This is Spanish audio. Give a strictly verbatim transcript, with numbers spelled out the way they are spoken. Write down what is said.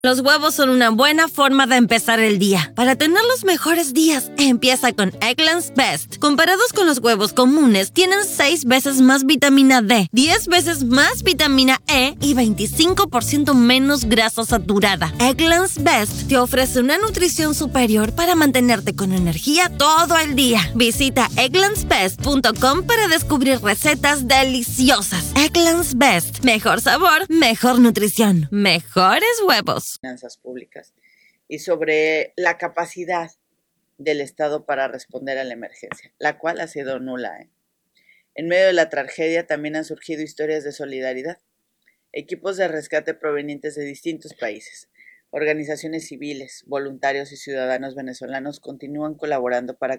Los huevos son una buena forma de empezar el día. Para tener los mejores días, empieza con Eggland's Best. Comparados con los huevos comunes, tienen seis veces más vitamina D, diez veces más vitamina E y veinticinco por ciento menos grasa saturada. Eggland's Best te ofrece una nutrición superior para mantenerte con energía todo el día. Visita egglands best punto com para descubrir recetas deliciosas. Eggland's Best. Mejor sabor, mejor nutrición, mejores huevos. Finanzas públicas y sobre la capacidad del Estado para responder a la emergencia, la cual ha sido nula. ¿eh? En medio de la tragedia también han surgido historias de solidaridad. Equipos de rescate provenientes de distintos países, organizaciones civiles, voluntarios y ciudadanos venezolanos continúan colaborando para